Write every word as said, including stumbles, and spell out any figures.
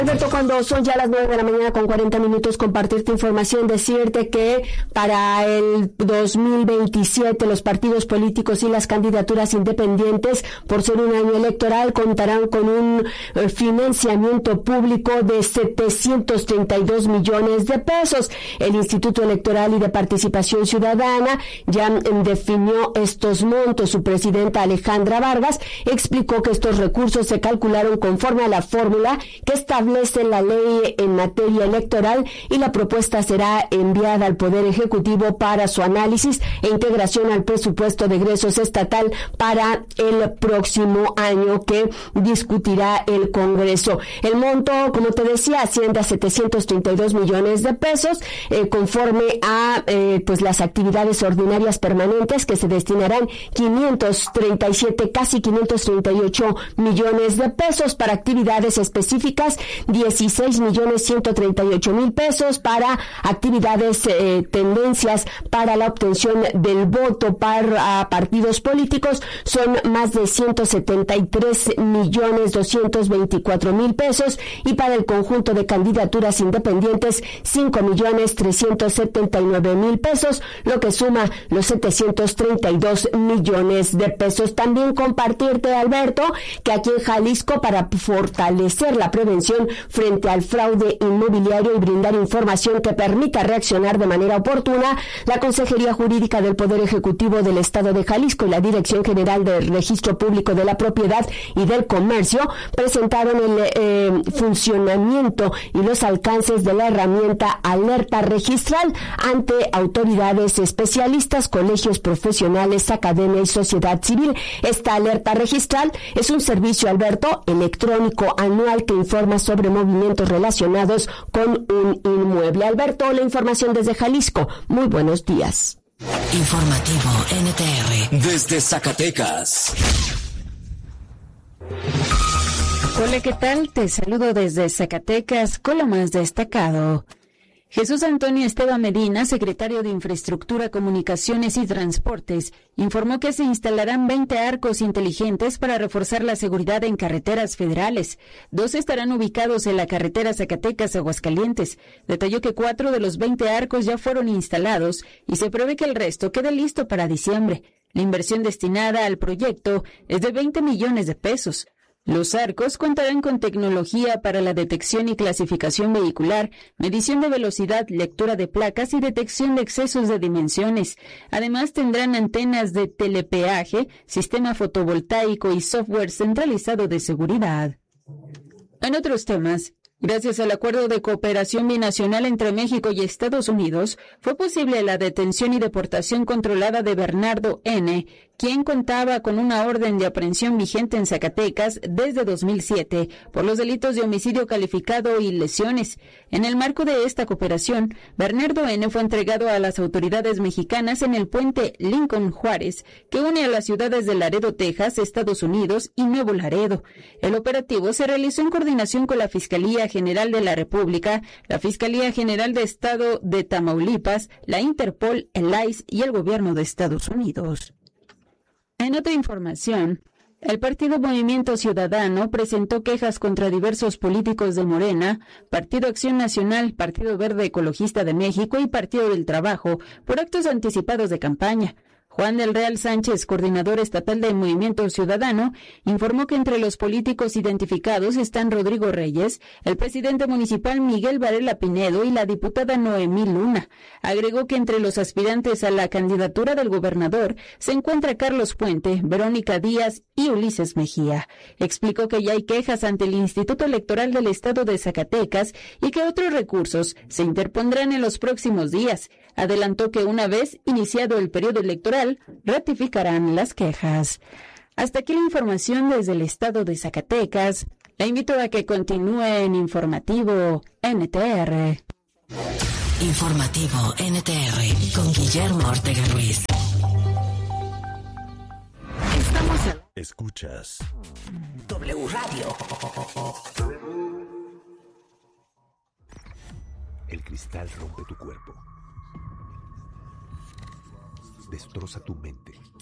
Alberto, cuando son ya las nueve de la mañana con cuarenta minutos, compartirte información, decirte que para el dos mil veintisiete los partidos políticos y las candidaturas independientes, por ser un año electoral, contarán con un eh, financiamiento público de setecientos treinta y dos millones de pesos. El Instituto Electoral y de Participación Ciudadana ya eh, definió estos montos. Su presidenta Alejandra Vargas explicó que estos recursos se calcularon conforme a la fórmula que establece la ley en materia electoral y la propuesta será enviada al Poder Ejecutivo para su análisis e integración al presupuesto de egresos estatal para el próximo año que discutirá el Congreso. El monto, como te decía, asciende a setecientos treinta y dos millones de pesos, eh, conforme a eh, pues las actividades ordinarias permanentes, que se destinarán quinientos treinta y siete, casi quinientos treinta y ocho millones de pesos para actividades específicas, dieciséis millones ciento treinta y ocho mil pesos para actividades, eh, tendencias para la obtención del voto para partidos políticos, son más de ciento setenta y tres millones doscientos veinticuatro mil pesos, y para el conjunto de candidaturas independientes cinco millones trescientos setenta y nueve mil pesos, lo que suma los setecientos treinta y dos millones de pesos. También compartirte, Alberto, que aquí en Jalisco, para fortalecer la prevención frente al fraude inmobiliario y brindar información que permita reaccionar de manera oportuna, la Consejería Jurídica del Poder Ejecutivo del Estado de Jalisco y la Dirección General del Registro Público de la Propiedad y del Comercio presentaron el eh, funcionamiento y los alcances de la herramienta Alerta Registral ante autoridades especialistas, colegios profesionales, academia y sociedad civil. Esta alerta registral es un servicio, Alberto, electrónico anual que informa sobre movimientos relacionados con un inmueble. Alberto, la información desde Jalisco. Muy buenos días. Informativo N T R. Desde Zacatecas. Hola, ¿qué tal? Te saludo desde Zacatecas con lo más destacado. Jesús Antonio Esteban Medina, secretario de Infraestructura, Comunicaciones y Transportes, informó que se instalarán veinte arcos inteligentes para reforzar la seguridad en carreteras federales. Dos estarán ubicados en la carretera Zacatecas-Aguascalientes. Detalló que cuatro de los veinte arcos ya fueron instalados y se prevé que el resto quede listo para diciembre. La inversión destinada al proyecto es de veinte millones de pesos. Los arcos contarán con tecnología para la detección y clasificación vehicular, medición de velocidad, lectura de placas y detección de excesos de dimensiones. Además, tendrán antenas de telepeaje, sistema fotovoltaico y software centralizado de seguridad. En otros temas, gracias al acuerdo de cooperación binacional entre México y Estados Unidos, fue posible la detención y deportación controlada de Bernardo N., quien contaba con una orden de aprehensión vigente en Zacatecas desde dos mil siete por los delitos de homicidio calificado y lesiones. En el marco de esta cooperación, Bernardo N. fue entregado a las autoridades mexicanas en el puente Lincoln Juárez, que une a las ciudades de Laredo, Texas, Estados Unidos y Nuevo Laredo. El operativo se realizó en coordinación con la Fiscalía General de la República, la Fiscalía General de Estado de Tamaulipas, la Interpol, el I C E y el Gobierno de Estados Unidos. En otra información, el Partido Movimiento Ciudadano presentó quejas contra diversos políticos de Morena, Partido Acción Nacional, Partido Verde Ecologista de México y Partido del Trabajo por actos anticipados de campaña. Juan del Real Sánchez, coordinador estatal del Movimiento Ciudadano, informó que entre los políticos identificados están Rodrigo Reyes, el presidente municipal Miguel Varela Pinedo y la diputada Noemí Luna. Agregó que entre los aspirantes a la candidatura del gobernador se encuentra Carlos Puente, Verónica Díaz y Ulises Mejía. Explicó que ya hay quejas ante el Instituto Electoral del Estado de Zacatecas y que otros recursos se interpondrán en los próximos días. Adelantó que una vez iniciado el periodo electoral, ratificarán las quejas. Hasta aquí la información desde el estado de Zacatecas. La invito a que continúe en Informativo N T R. Informativo N T R con Guillermo Ortega Ruiz. Estamos a... Escuchas W Radio. El cristal rompe tu cuerpo. Destroza tu mente.